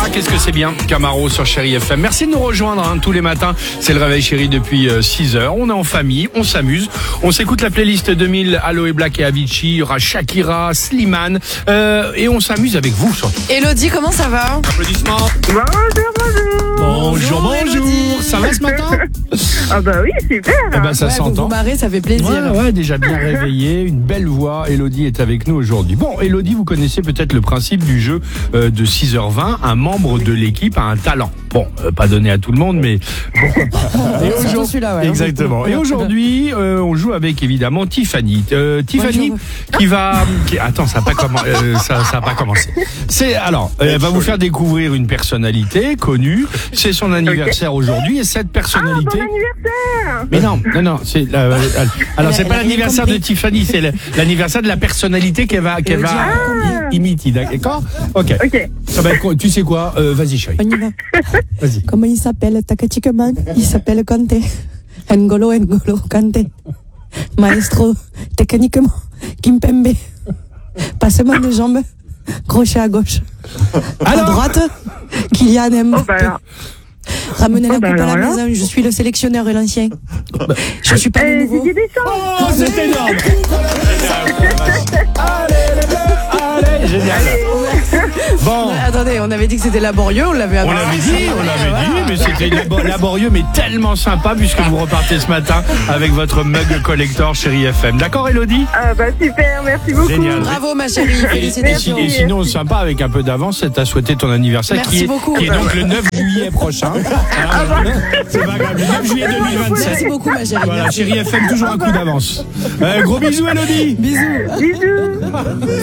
qu'est-ce que c'est bien, Camaro sur Chéri FM. Merci de nous rejoindre tous les matins. C'est le réveil chéri depuis 6h. On est en famille, on s'amuse. On s'écoute la playlist 2000, Aloe Black et Avicii. Il y aura Shakira, Slimane. Et on s'amuse avec vous surtout. Elodie, comment ça va? Applaudissements. Bonjour. Elodie. Ça va ce matin? Ah bah oui, super. Eh ben, ça Vous s'entend. vous marrez, ça fait plaisir. Ouais, déjà bien réveillé, une belle voix. Elodie est avec nous aujourd'hui. Bon, Elodie, vous connaissez peut-être le principe du jeu de 6h20. Un membre de l'équipe a un talent. Bon, pas donné à tout le monde, mais pourquoi pas. Et Surtout celui-là, ouais. Exactement. Et aujourd'hui, on joue avec évidemment Tiffany. Tiffany Attends, ça n'a pas, ça a pas commencé. Elle va vous faire découvrir une personnalité connue. C'est son anniversaire aujourd'hui et cette personnalité. Bon anniversaire. Mais non, c'est alors c'est pas l'anniversaire de Tiffany, c'est l'anniversaire de la personnalité qu'elle va imiter, d'accord? Ok. Ça va être, tu sais quoi? Vas-y chérie. On y va. Vas-y. Comment il s'appelle tactiquement? Il s'appelle Kanté. N'Golo Kanté. Maestro, techniquement, Kimpembe. Passement de jambes, crochet à gauche. À droite, Kylian Mbappé. Oh bah alors. Ramenez la coupe à la alors là. maison, je suis le sélectionneur et l'ancien. Je suis pas le nouveau. Didier Deschamps. Oh, c'est énorme. Allez, génial. Bon. Attendez, on avait dit que c'était laborieux, on l'avait On l'avait dit, mais c'était laborieux, mais tellement sympa puisque vous repartez ce matin avec votre mug collector Chéri FM. D'accord, Elodie? Ah bah super, merci beaucoup. Génial. Bravo ma chérie, félicitations. Et sinon, sympa, avec un peu d'avance, c'est à souhaiter ton anniversaire Merci beaucoup. qui est donc le 9 juillet prochain. Alors, c'est pas grave, le 9 juillet 2027. Merci beaucoup ma chérie. Voilà, Chéri FM, toujours un coup d'avance. Gros bisous, Elodie. Bisous. Bisous.